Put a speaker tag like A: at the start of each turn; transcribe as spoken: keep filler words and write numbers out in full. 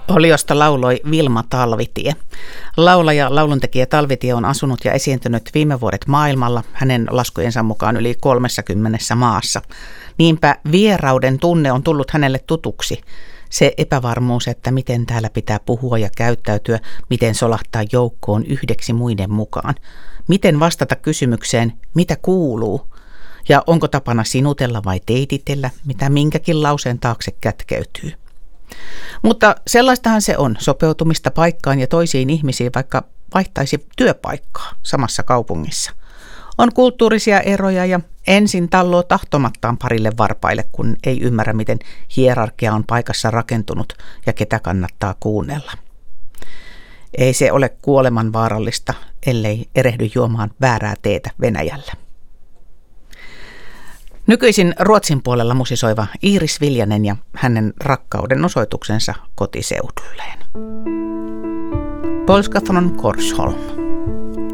A: Oliosta lauloi Vilma Talvitie. Laulaja, lauluntekijä Talvitie on asunut ja esiintynyt viime vuodet maailmalla, hänen laskujensa mukaan yli kolmessakymmenessä maassa. Niinpä vierauden tunne on tullut hänelle tutuksi. Se epävarmuus, että miten täällä pitää puhua ja käyttäytyä, miten solahtaa joukkoon yhdeksi muiden mukaan. Miten vastata kysymykseen, mitä kuuluu? Ja onko tapana sinutella vai teititellä, mitä minkäkin lauseen taakse kätkeytyy. Mutta sellaistahan se on, sopeutumista paikkaan ja toisiin ihmisiin, vaikka vaihtaisi työpaikkaa samassa kaupungissa. On kulttuurisia eroja ja ensin talloo tahtomattaan parille varpaille, kun ei ymmärrä, miten hierarkia on paikassa rakentunut ja ketä kannattaa kuunnella. Ei se ole kuoleman vaarallista, ellei erehdy juomaan väärää teetä Venäjällä. Nykyisin Ruotsin puolella musisoiva Iiris Viljanen ja hänen rakkauden osoituksensa kotiseudulleen. Polska från Korsholm.